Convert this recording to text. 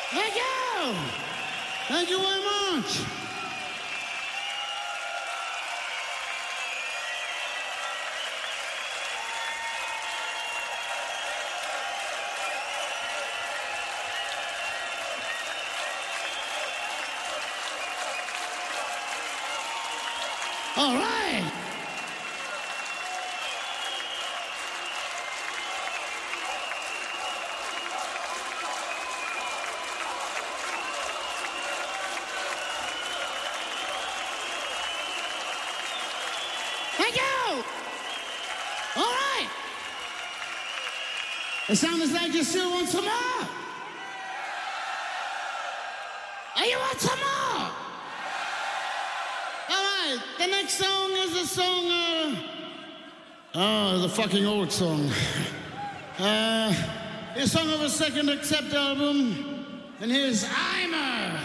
Thank you. Thank you very much. All right. Thank you. All right. It sounds like you still want some more. Oh, you want some more? All right. The next song is a song, the fucking old song. It's a song of a Second Accept album. And here's I'm a...